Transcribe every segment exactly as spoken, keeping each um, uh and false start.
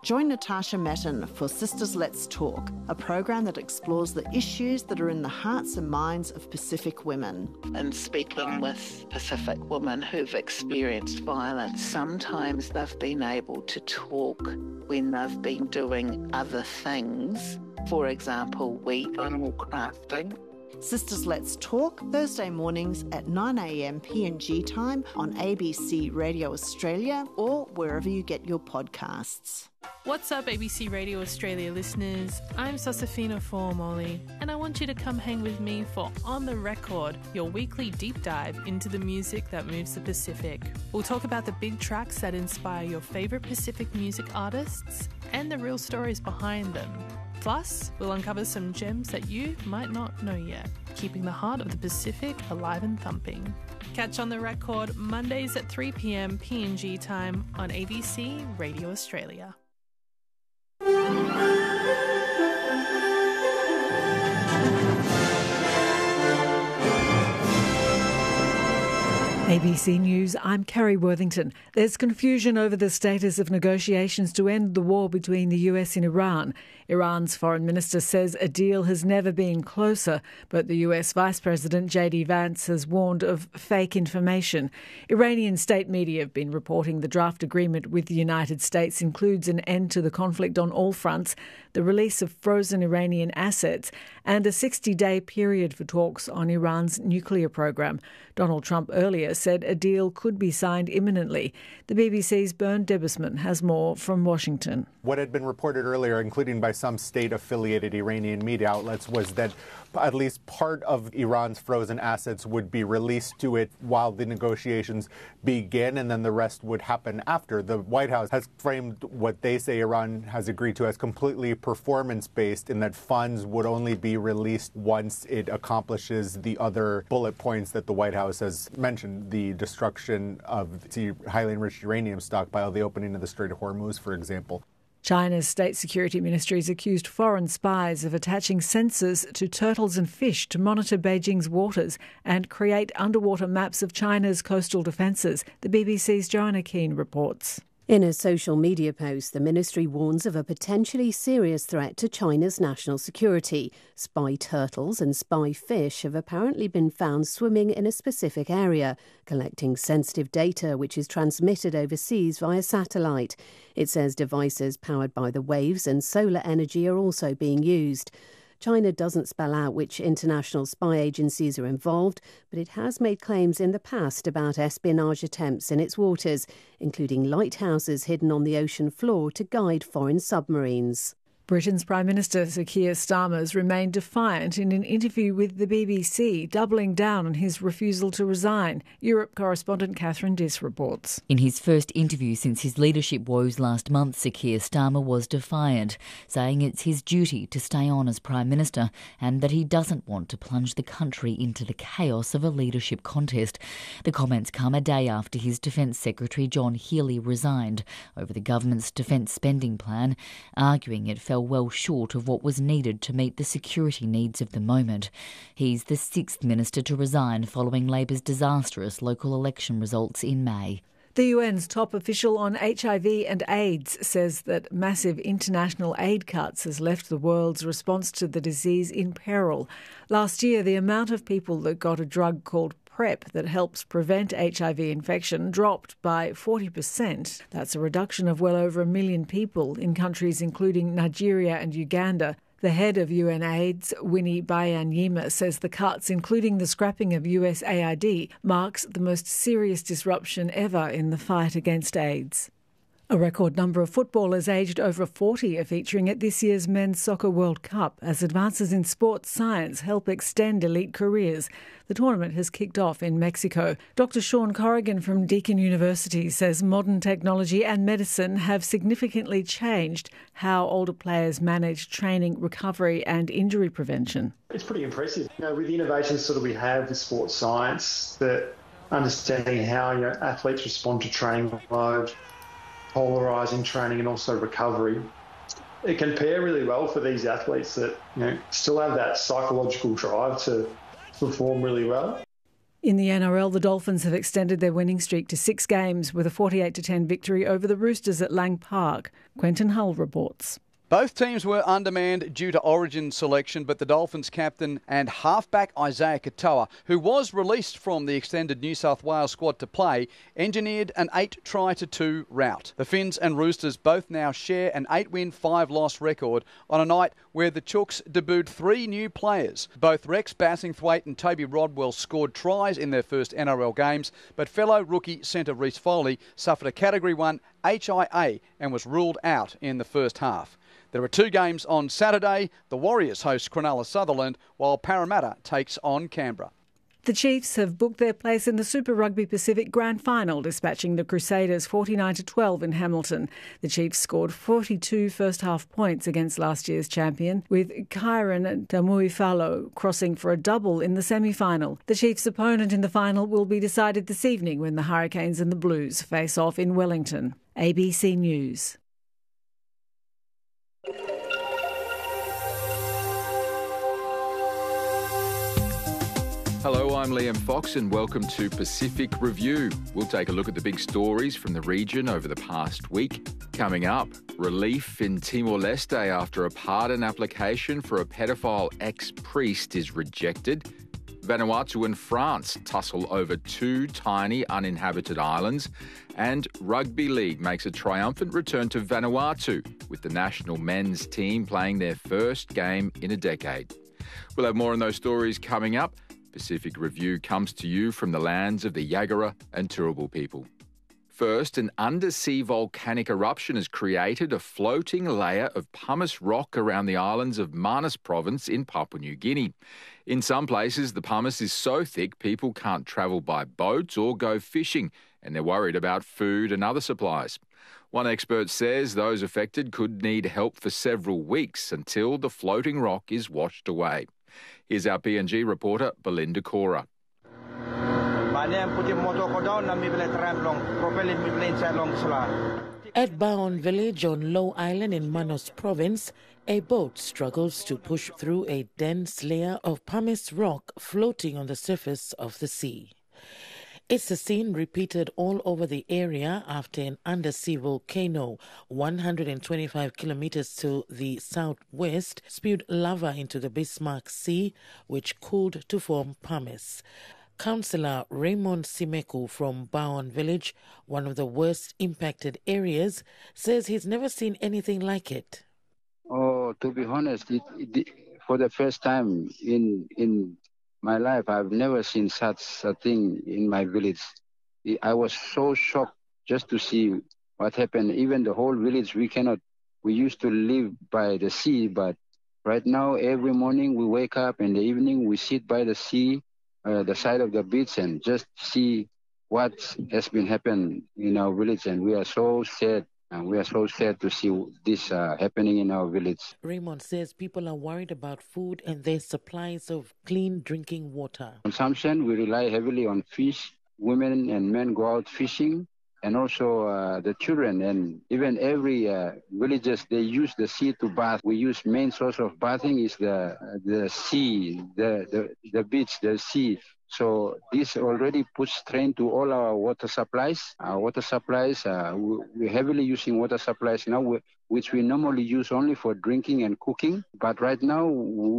Join Natasha Metten for Sisters Let's Talk, a program that explores the issues that are in the hearts and minds of Pacific women. And speaking with Pacific women who've experienced violence, sometimes they've been able to talk when they've been doing other things. For example, wheat animal crafting. Sisters Let's Talk, Thursday mornings at nine a m P N G time on A B C Radio Australia or wherever you get your podcasts. What's up, A B C Radio Australia listeners? I'm Sosafina Formoli, and I want you to come hang with me for On The Record, your weekly deep dive into the music that moves the Pacific. We'll talk about the big tracks that inspire your favourite Pacific music artists and the real stories behind them. Plus, we'll uncover some gems that you might not know yet, keeping the heart of the Pacific alive and thumping. Catch On The Record Mondays at three p m P N G time on A B C Radio Australia. A B C News, I'm Kerry Worthington. There's confusion over the status of negotiations to end the war between the U S and Iran. Iran's foreign minister says a deal has never been closer, but the U S Vice President J D Vance has warned of fake information. Iranian state media have been reporting the draft agreement with the United States includes an end to the conflict on all fronts, the release of frozen Iranian assets, and a sixty-day period for talks on Iran's nuclear program. Donald Trump earlier said a deal could be signed imminently. The B B C's Bern Debusman has more from Washington. What had been reported earlier, including by some state-affiliated Iranian media outlets, was that at least part of Iran's frozen assets would be released to it while the negotiations begin, and then the rest would happen after. The White House has framed what they say Iran has agreed to as completely performance-based, in that funds would only be released once it accomplishes the other bullet points that the White House has mentioned, the destruction of the highly enriched uranium stockpile, the opening of the Strait of Hormuz, for example. China's State Security Ministry has accused foreign spies of attaching sensors to turtles and fish to monitor Beijing's waters and create underwater maps of China's coastal defences. The B B C's Joanna Keane reports. In a social media post, the ministry warns of a potentially serious threat to China's national security. Spy turtles and spy fish have apparently been found swimming in a specific area, collecting sensitive data which is transmitted overseas via satellite. It says devices powered by the waves and solar energy are also being used. China doesn't spell out which international spy agencies are involved, but it has made claims in the past about espionage attempts in its waters, including lighthouses hidden on the ocean floor to guide foreign submarines. Britain's Prime Minister Sir Keir Starmer has remained defiant in an interview with the B B C, doubling down on his refusal to resign. Europe correspondent Catherine Diss reports. In his first interview since his leadership woes last month, Sir Keir Starmer was defiant, saying it's his duty to stay on as Prime Minister and that he doesn't want to plunge the country into the chaos of a leadership contest. The comments come a day after his Defence Secretary John Healey resigned over the government's defence spending plan, arguing it fell well short of what was needed to meet the security needs of the moment. He's the sixth minister to resign following Labor's disastrous local election results in May. The U N's top official on H I V and AIDS says that massive international aid cuts has left the world's response to the disease in peril. Last year, the amount of people that got a drug called PrEP that helps prevent H I V infection dropped by forty percent. That's a reduction of well over a million people in countries including Nigeria and Uganda. The head of U N AIDS, Winnie Byanyima, says the cuts, including the scrapping of U S A I D, marks the most serious disruption ever in the fight against AIDS. A record number of footballers aged over forty are featuring at this year's Men's Soccer World Cup as advances in sports science help extend elite careers. The tournament has kicked off in Mexico. Doctor Sean Corrigan from Deakin University says modern technology and medicine have significantly changed how older players manage training, recovery and injury prevention. It's pretty impressive. You know, with the innovations sort of we have with sports science, that understanding how you know, athletes respond to training load, polarising training and also recovery, it can pair really well for these athletes that you know still have that psychological drive to perform really well. In the N R L, the Dolphins have extended their winning streak to six games with a forty-eight to ten victory over the Roosters at Lang Park. Quentin Hull reports. Both teams were undermanned due to origin selection, but the Dolphins captain and halfback Isaiah Katoa, who was released from the extended New South Wales squad to play, engineered an eight try to two rout. The Finns and Roosters both now share an eight win, five loss record on a night where the Chooks debuted three new players. Both Rex Bassingthwaite and Toby Rodwell scored tries in their first N R L games, but fellow rookie centre Reece Foley suffered a Category one H I A and was ruled out in the first half. There are two games on Saturday. The Warriors host Cronulla Sutherland, while Parramatta takes on Canberra. The Chiefs have booked their place in the Super Rugby Pacific Grand Final, dispatching the Crusaders forty-nine to twelve in Hamilton. The Chiefs scored forty-two first-half points against last year's champion, with Kyron Tamuifalo crossing for a double in the semi-final. The Chiefs' opponent in the final will be decided this evening when the Hurricanes and the Blues face off in Wellington. A B C News. Hello, I'm Liam Fox and welcome to Pacific Review. We'll take a look at the big stories from the region over the past week. Coming up, relief in Timor-Leste after a pardon application for a pedophile ex-priest is rejected. Vanuatu and France tussle over two tiny uninhabited islands. And Rugby League makes a triumphant return to Vanuatu, with the national men's team playing their first game in a decade. We'll have more on those stories coming up. Pacific Review comes to you from the lands of the Yagara and Turrbal people. First, an undersea volcanic eruption has created a floating layer of pumice rock around the islands of Manus Province in Papua New Guinea. In some places, the pumice is so thick people can't travel by boats or go fishing, and they're worried about food and other supplies. One expert says those affected could need help for several weeks until the floating rock is washed away. Here's our P N G reporter, Belinda Cora. At Baon Village on Low Island in Manus Province, a boat struggles to push through a dense layer of pumice rock floating on the surface of the sea. It's a scene repeated all over the area after an undersea volcano, one hundred twenty-five kilometers to the southwest, spewed lava into the Bismarck Sea, which cooled to form pumice. Councillor Raymond Simeku from Baon Village, one of the worst impacted areas, says he's never seen anything like it. Oh, to be honest, it, it, for the first time in in my life, I've never seen such a thing in my village. I was so shocked just to see what happened. Even the whole village, we cannot, we used to live by the sea, but right now, every morning we wake up, in the evening we sit by the sea, uh, the side of the beach, and just see what has been happening in our village. And we are so sad. And we are so sad to see this uh, happening in our village. Raymond says people are worried about food and their supplies of clean drinking water. Consumption, we rely heavily on fish. Women and men go out fishing, and also uh, the children. And even every uh, villages, they use the sea to bath. We use main source of bathing is the the sea, the, the, the beach, the sea. So this already puts strain to all our water supplies. Our water supplies, uh, we're heavily using water supplies now, which we normally use only for drinking and cooking. But right now,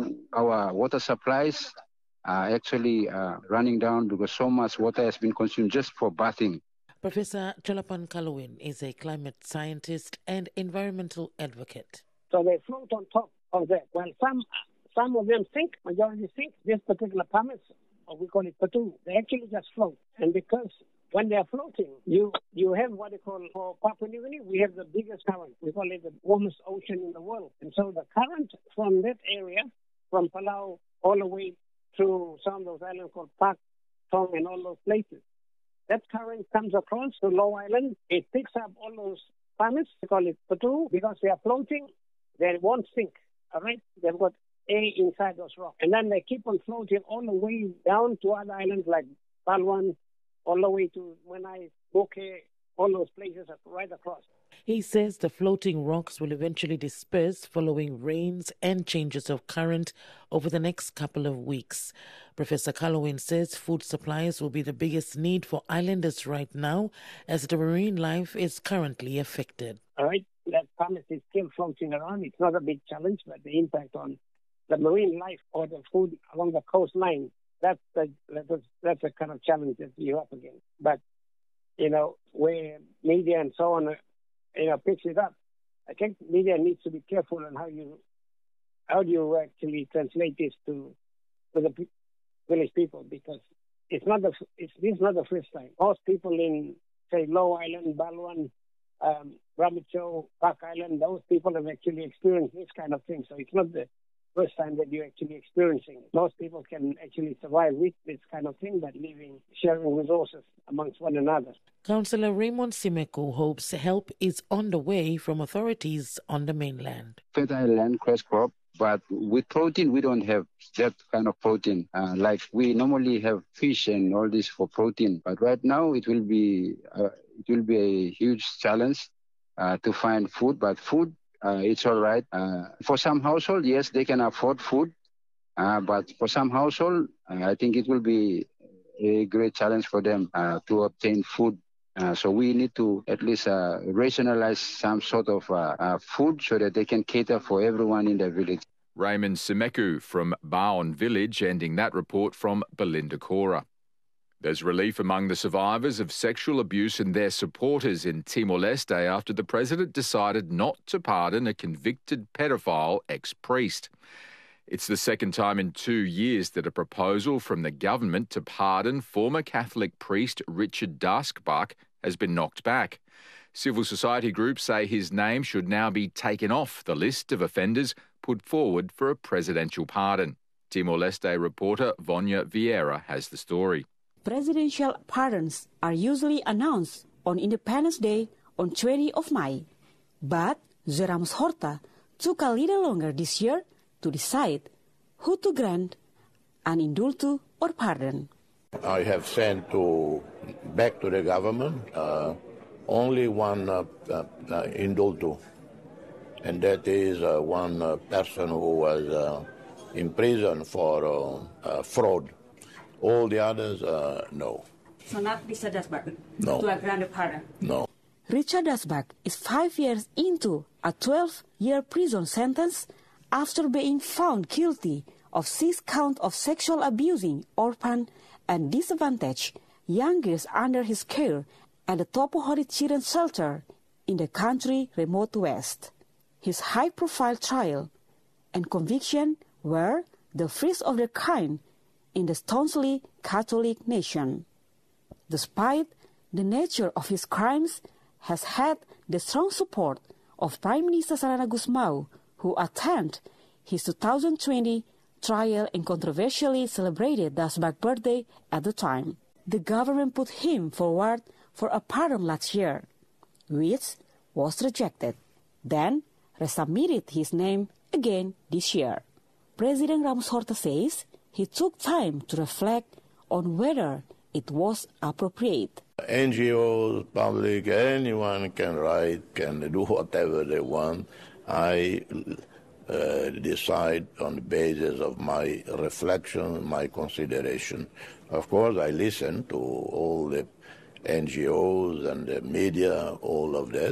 our water supplies are actually uh, running down because so much water has been consumed just for bathing. Professor Cholapan Kalowin is a climate scientist and environmental advocate. So they float on top of that. Well, some some of them sink, majority sink, this particular pumice, or we call it patu, they actually just float. And because when they're floating, you you have what they call, for Papua New Guinea, we have the biggest current. We call it the warmest ocean in the world. And so the current from that area, from Palau all the way to some of those islands called Pak, Tong, and all those places, that current comes across to Low Island. It picks up all those pumice, we call it patu, because they are floating, they won't sink, all right? They've got A inside those rocks. And then they keep on floating all the way down to other islands like Palwan, all the way to Menai, Bokeh, all those places are right across. He says the floating rocks will eventually disperse following rains and changes of current over the next couple of weeks. Professor Callowin says food supplies will be the biggest need for islanders right now as the marine life is currently affected. All right, that pumice is still floating around. It's not a big challenge, but the impact on the marine life or the food along the coastline, that's the, that's, that's a kind of challenge that you're up against. But, you know, where media and so on, you know, picks it up, I think media needs to be careful on how you how do you actually translate this to to the village people, because it's not the it's this is not the first time. Most people in, say, Low Island, Balwan, um, Rabbit Park Island, those people have actually experienced this kind of thing. So it's not the first time that you're actually experiencing it. Most people can actually survive with this kind of thing by living, sharing resources amongst one another. Councillor Raymond Simeko hopes help is on the way from authorities on the mainland. Fertile land, cress crop, but with protein, we don't have that kind of protein. Uh, like we normally have fish and all this for protein. But right now, it will be uh, it will be a huge challenge uh, to find food. But food, uh, it's all right. Uh, for some household, yes, they can afford food. Uh, but for some household, uh, I think it will be a great challenge for them uh, to obtain food. Uh, so we need to at least uh, rationalize some sort of uh, uh, food so that they can cater for everyone in the village. Raymond Simeku from Baon Village, ending that report from Belinda Cora. There's relief among the survivors of sexual abuse and their supporters in Timor-Leste after the president decided not to pardon a convicted pedophile ex-priest. It's the second time in two years that a proposal from the government to pardon former Catholic priest Richard Dasbach has been knocked back. Civil society groups say his name should now be taken off the list of offenders put forward for a presidential pardon. Timor-Leste reporter Vonya Vieira has the story. Presidential pardons are usually announced on Independence Day on twentieth of May. But Zoi Ramos Horta took a little longer this year to decide who to grant an indulto or pardon. I have sent to back to the government uh, only one uh, uh, uh, indulto, and that is uh, one uh, person who was uh, in prison for uh, uh, fraud. All the others, uh, no. So not Richard Dasbach? No. To a granted pardon? No. Richard Dasbach is five years into a twelve-year prison sentence after being found guilty of six counts of sexual abusing orphan and disadvantaged young girls under his care at the Topohori Children's Shelter in the country's remote west. His high-profile trial and conviction were the first of their kind in the staunchly Catholic nation. Despite the nature of his crimes, has had the strong support of Prime Minister Sarana Gusmao, who attended his two thousand twenty trial and controversially celebrated Dasbach's birthday at the time. The government put him forward for a pardon last year, which was rejected, then resubmitted his name again this year. President Ramos Horta says he took time to reflect on whether it was appropriate. N G Os, public, anyone can write, can do whatever they want. I uh, decide on the basis of my reflection, my consideration. Of course, I listen to all the N G Os and the media, all of that.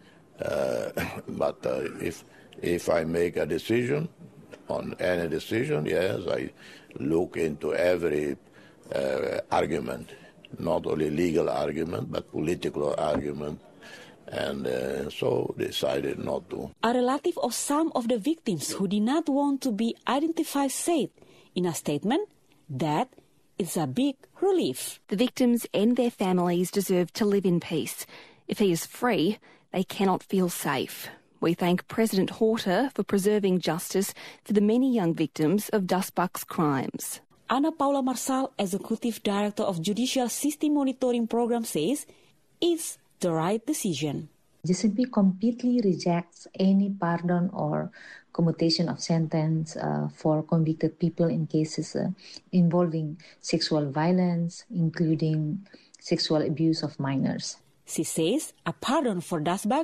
Uh, but uh, if if I make a decision, on any decision, yes, I look into every uh, argument, not only legal argument, but political argument, and uh, so decided not to. A relative of some of the victims who did not want to be identified said in a statement that it's a big relief. The victims and their families deserve to live in peace. If he is free, they cannot feel safe. We thank President Horta for preserving justice for the many young victims of Dasbach's crimes. Ana Paula Marsal, Executive Director of Judicial System Monitoring Program, says it's the right decision. G C P completely rejects any pardon or commutation of sentence uh, for convicted people in cases uh, involving sexual violence, including sexual abuse of minors. She says a pardon for Dasbach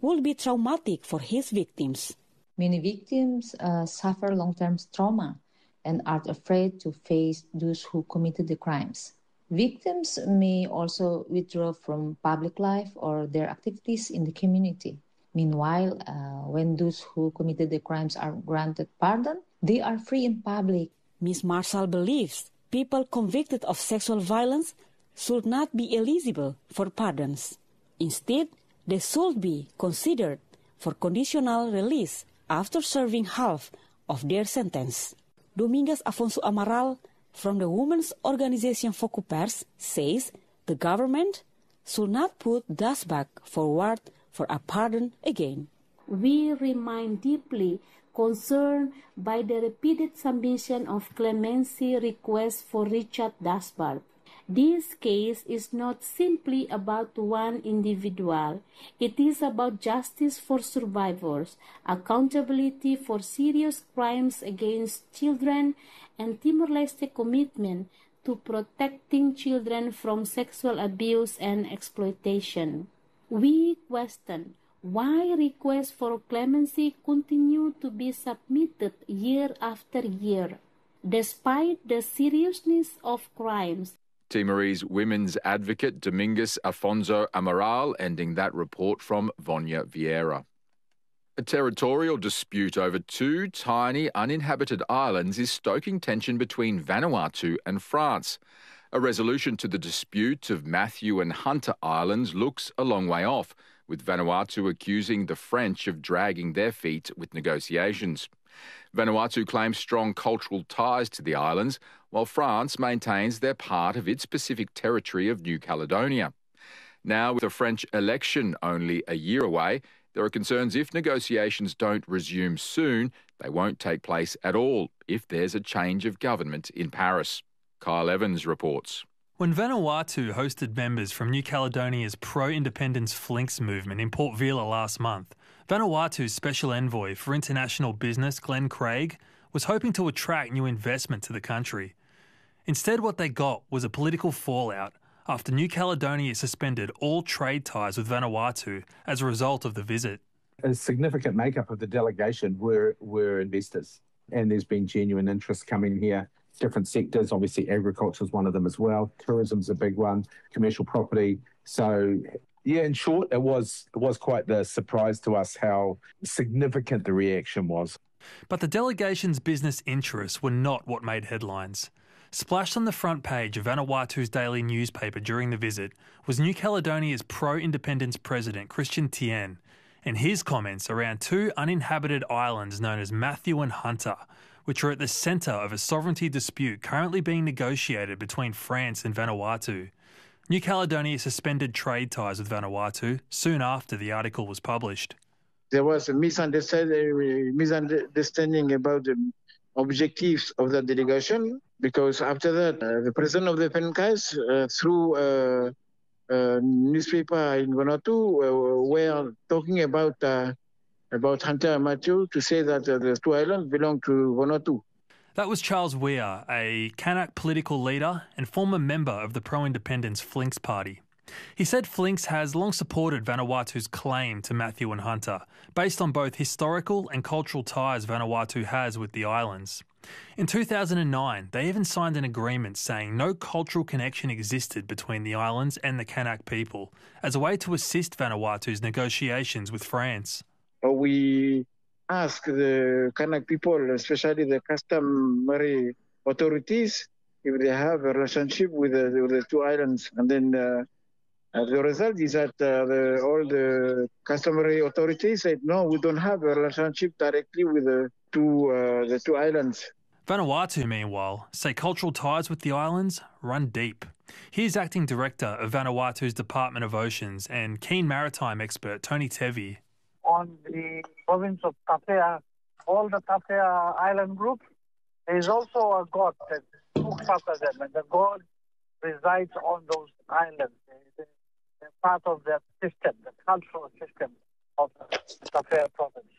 will be traumatic for his victims. Many victims uh, suffer long-term trauma and are afraid to face those who committed the crimes. Victims may also withdraw from public life or their activities in the community. Meanwhile, uh, when those who committed the crimes are granted pardon, they are free in public. Miz Marshall believes people convicted of sexual violence should not be eligible for pardons. Instead, they should be considered for conditional release after serving half of their sentence. Dominguez Afonso Amaral from the Women's Organization Focupers says the government should not put Dasbach forward for a pardon again. We remain deeply concerned by the repeated submission of clemency requests for Richard Dasbach. This case is not simply about one individual. It is about justice for survivors, accountability for serious crimes against children, and Timor-Leste's commitment to protecting children from sexual abuse and exploitation. We question why requests for clemency continue to be submitted year after year, despite the seriousness of crimes. Timorese women's advocate Dominguez Afonso Amaral ending that report from Vonya Vieira. A territorial dispute over two tiny uninhabited islands is stoking tension between Vanuatu and France. A resolution to the dispute of Matthew and Hunter Islands looks a long way off, with Vanuatu accusing the French of dragging their feet with negotiations. Vanuatu claims strong cultural ties to the islands, while France maintains they're part of its Pacific territory of New Caledonia. Now, with the French election only a year away, there are concerns if negotiations don't resume soon, they won't take place at all if there's a change of government in Paris. Kyle Evans reports. When Vanuatu hosted members from New Caledonia's pro-independence Flinks movement in Port Vila last month, Vanuatu's Special Envoy for International Business, Glenn Craig, was hoping to attract new investment to the country. Instead, what they got was a political fallout after New Caledonia suspended all trade ties with Vanuatu as a result of the visit. A significant makeup of the delegation were, were investors, and there's been genuine interest coming here. Different sectors, obviously agriculture is one of them as well. Tourism's a big one, commercial property. So, yeah, in short, it was it was quite the surprise to us how significant the reaction was. But the delegation's business interests were not what made headlines. Splashed on the front page of Vanuatu's daily newspaper during the visit was New Caledonia's pro-independence president, Christian Tien, and his comments around two uninhabited islands known as Matthew and Hunter, which are at the centre of a sovereignty dispute currently being negotiated between France and Vanuatu. New Caledonia suspended trade ties with Vanuatu soon after the article was published. There was a misunderstanding, misunderstanding about the objectives of the delegation, because after that, uh, the president of the Pencas, uh, through a uh, uh, newspaper in Vanuatu, uh, were talking about uh, about Hunter and Matthew to say that uh, the two islands belong to Vanuatu. That was Charles Weir, a Kanak political leader and former member of the pro-independence Flinks party. He said Flinks has long supported Vanuatu's claim to Matthew and Hunter, based on both historical and cultural ties Vanuatu has with the islands. In two thousand nine, they even signed an agreement saying no cultural connection existed between the islands and the Kanak people, as a way to assist Vanuatu's negotiations with France. We ask the Kanak people, especially the customary authorities, if they have a relationship with the, with the two islands. And then uh, the result is that uh, the, all the customary authorities said, no, we don't have a relationship directly with the two, uh, the two islands. Vanuatu, meanwhile, say cultural ties with the islands run deep. Here's Acting Director of Vanuatu's Department of Oceans and keen maritime expert Tony Tevi. On the province of Tafea, all the Tafea island group, there is also a god that looks after them, and the god resides on those islands. They're part of that system, the cultural system of the Tafea province.